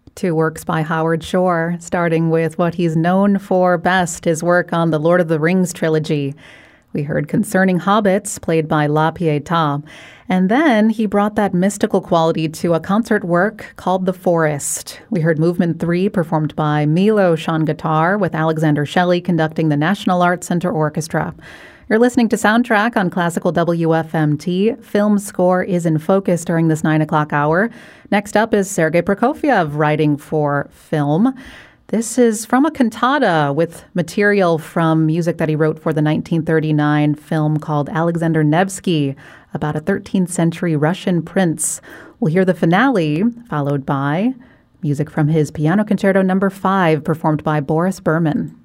Two works by Howard Shore, starting with what he's known for best, his work on the Lord of the Rings trilogy. We heard Concerning Hobbits, played by La Pietà. And then he brought that mystical quality to a concert work called The Forest. We heard Movement 3, performed by Milos on guitar, with Alexander Shelley conducting the National Arts Center Orchestra. You're listening to Soundtrack on Classical WFMT. Film score is in focus during this 9 o'clock hour. Next up is Sergei Prokofiev writing for film. This is from a cantata with material from music that he wrote for the 1939 film called Alexander Nevsky, about a 13th century Russian prince. We'll hear the finale, followed by music from his Piano Concerto No. 5, performed by Boris Berman.